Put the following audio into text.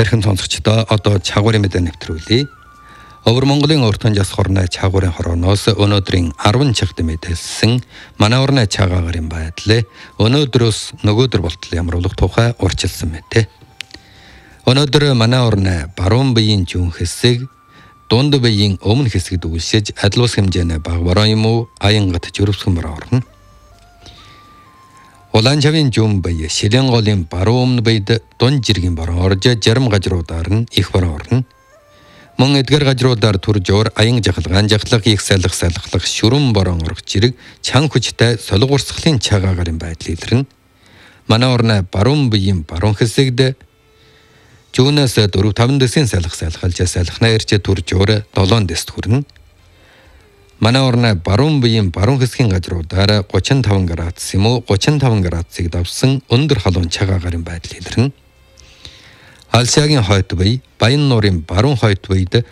Тэрхэн сонсогчдоо одоо чагуурын мэдээ нэвтрүүлье. Өвөр Монголын уртан жас хорны чагуурын хорооноос өнөөдрийн 10 чигт мэдээлсэн манай орны чагаагарын байдлаа өнөөдрөөс нөгөөдөр болтол ямруулах тухай урьдчилсан мэт. Өнөөдөр манай орны баруун биеийн зүүн хэсэг, дунд биеийн өмнө хэсэгт үгшиж адил ус хэмжээний бага бороо юм уу аянгат жирэмсэн бороо орно. Улаанчавын зүүн бие шилэн голын баруун өмнө биед дунд жиргэн бороо орж зарим гажруудаар нь их бороо орно. Мөн эдгээр гажруудаар төрж ор аян жахалгаан жахлах их салхах шүрэн борон орох жирэг чан хүчтэй солигурсгалын чагаагарын байдал илэрнэ. Манай орны баруун биеийн баруун хэсэгт зүүнээс 4-5 дэсийн салхалж салхнаа ирж төрж ор 7 дэст хүрнэ. Манай орны баруун биеийн баруун хэсгийн гажруудаар 35 градус юм уу 35 градусыг давсан өндөр халуун чагаагарын байдал илэрнэ. Алсягийн хойд бие, Баян нуурын баруун хойд биед